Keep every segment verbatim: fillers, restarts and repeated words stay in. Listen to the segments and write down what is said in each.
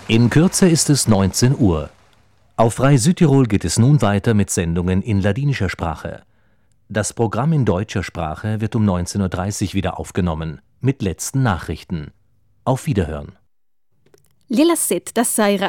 In Kürze ist es neunzehn Uhr. Auf Rai Südtirol geht es nun weiter mit Sendungen in ladinischer Sprache. Das Programm in deutscher Sprache wird um neunzehn Uhr dreißig wieder aufgenommen, mit letzten Nachrichten. Auf Wiederhören. Lila Set da Saira.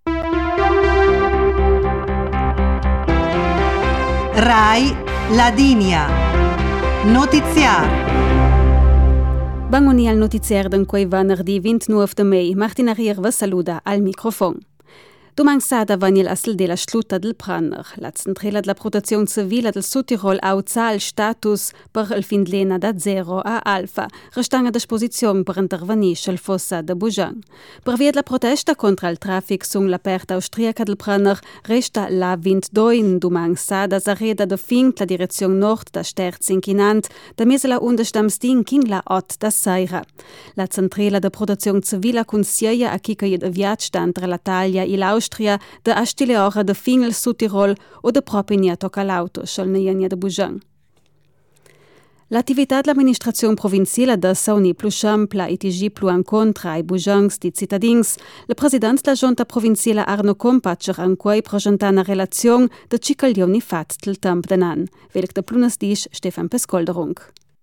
Rai Ladinia. Notiziar. Bangoni al notiziar d'en quei venerdì ventinove de mei. Martina Rierva saluda al microfon. Domani sada vanil asl della slutta del Pranner. La centrala della protezione civile del Südtirol ha alzato il status per il fin lena da zero a alfa, restando a disposizione per intervenire sul fossa de Bujan. Per via della protesta contro il traffico sull'aperta austriaca del Pranner, resta la ventidue in domani sada sareda de fin la direzione nord da Sterz inquinant, da mese la understamstin king la ot da Saira. La centrala della protezione civile consiglia a chi che è viaggiato tra l'Italia e l'Austria da astile ora de Fingel Südtirol o de propria tocca l'auto sul neiania de Bujan. L'attività dell'amministrazione provinciale da Sauni plus ampla e tigi plus incontra ai Bujans di cittadins, la presidente della giunta provinciale Arno Kompatscher an cui presenta una relazione de cicaglioni fat del tempo d'an. Welch de plunas disch Stefan Pescolderung.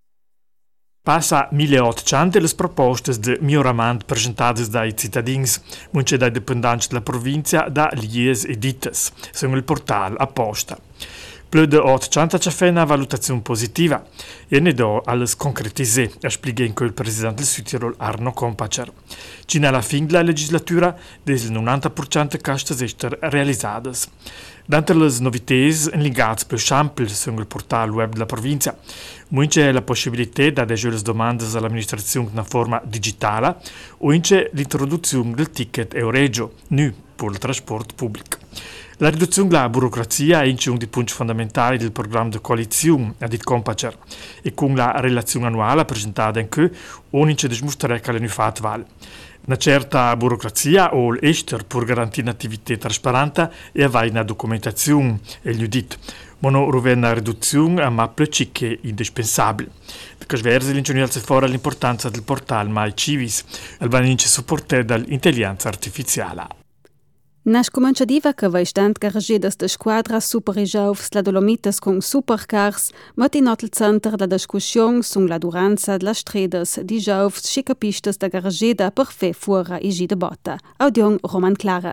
Passa milleottocento le proposte di miglioramento presentate dai cittadini, molte dai dipendenti della provincia, da Lies e Dittes, su il portale apposta. Più di ottocento ci fa una valutazione positiva e ne do alle concretizzate, ha spiegato il presidente del Südtirol Arno Kompatscher. Fino alla fine della legislatura, del novanta per cento casti sono realizzate. Dante le novità legate più ampie sul portale web della provincia, c'è la possibilità di adeggiare le domande all'amministrazione in forma digitale o c'è l'introduzione del ticket Euregio, nu per il trasporto pubblico. La riduzione della burocrazia è uno dei punti fondamentali del programma di coalizione, ha detto Kompatscher, e con la relazione annuale presentata in cui ogni c'è dimostrare che l'hanno fatto vale. Una certa burocrazia o l'ester per garantire un'attività trasparente e avere una documentazione, e gli ho detto, ma non rovè una riduzione a mappe cicche indispensabile. Perché versi l'ingegnere si fuori l'importanza del portale My Civis, al vanince supportato dall'intelligenza artificiale. Nas cominciativa che vai stand garagedas de squadra superregiaufs la Dolomites con supercars, mat in hotel center da discussion sun la duranza de las stredas di jaufs schicapistes da garageda per fe fuora i gi de botta. Audion Roman Clara.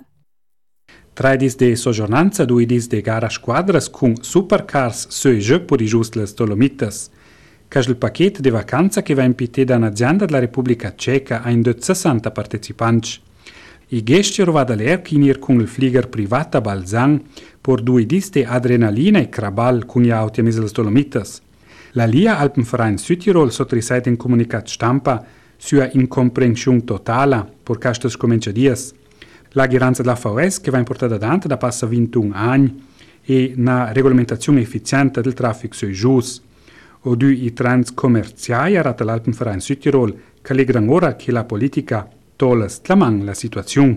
Tre dis de soggiornanza, due dis de gara squadras con supercars söge per i giust les Dolomites. Cas il paquet de vacanza che va impite da un'azienda della Repubblica Ceca ha in sessanta partecipanti. I gesti rovada l'Erkinir con il flieger privata Balzan por due diste adrenalina e crabal con gli auti a misel Dolomites. La Lia Alpenverein Südtirol sotrisait in comunicat stampa sua incomprensione totale por castes cominciadias. La giranza della V S che va importata dante da passa ventuno anni e una regolamentazione efficiente del traffico sui gius. O du i trans commerciali rata l'Alpenverein Südtirol che legran ora che la politica toles tlamang la situazione.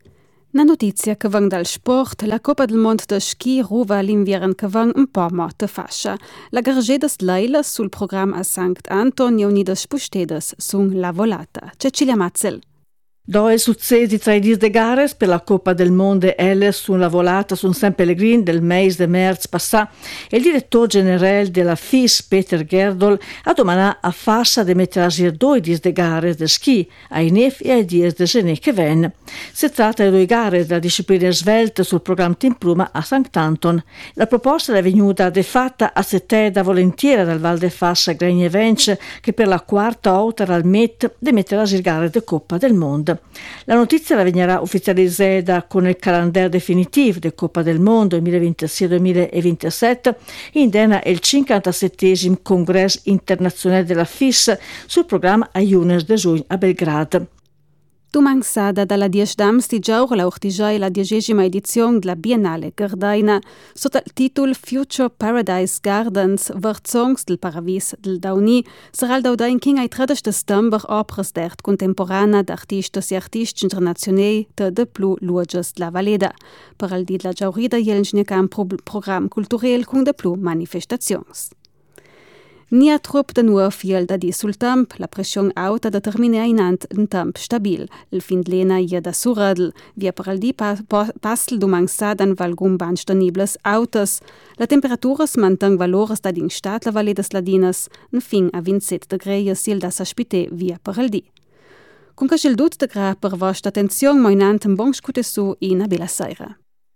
Na notizia che vang dal sport, la Coppa del Mondo de Ski ruva l'inviern che vang un po' morte fascia. La gargedas Leila sul programma a Sankt Antonio unidas spustedas sun la volata. Cecilia Mazzel. Due successi tra i dis de gares per la Coppa del Mondo L sulla volata su Saint Pellegrin del mese de merz passà e il direttore generale della F I S Peter Gerdol ha domandato a Fassa di mettere a due dis de gares de ski ai nef e ai dies de gené che ven. Si tratta di due gare della disciplina svelta sul programma Team Pluma a Sankt Anton. La proposta è venuta de fatta a sette da volentieri dal Val de Fassa Gregne Vence che per la quarta volta al Met di mettere a gare de Coppa del Mondo. La notizia la venirà ufficializzata con il calendario definitivo della Coppa del Mondo duemilaventisei duemilaventisette in dena il cinquantasettesimo congresso internazionale della F I S sul programma a Junes de giugno a Belgrado. Domani sada dalla dieci dams di giaura la ortigiai la dodicesima edizione della Biennale Gardaina sotto il titolo Future Paradise Gardens Verzongs del Paravis del Dauni sarà il daudain king ai tredici settembre opras d'art contemporanea d'artistes e artisti internazionali de de plu luoges della Valeda. Per il di la giaurida jelensne cam pro- program culturel con de plu manifestazions. Nia trop de nuovo fiel da di sul temp, la pressione alta determina inant un temp stabil. Il fin de lena ia da surradel, via per al di pa, pa, pastel dumang sadan valgum banch danibles autos. La temperatura es manteng valores da din stat la valle des ladinas, un fin a vinset de greia sil da saspite via per al di. Con che il dut de gra per vostra attenzione moinant un bon scute su in a bella sera.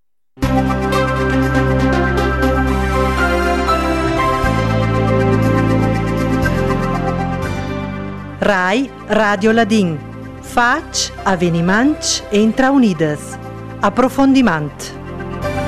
Rai Radio Ladin. Fac, avveniments entre unides. Approfondiment.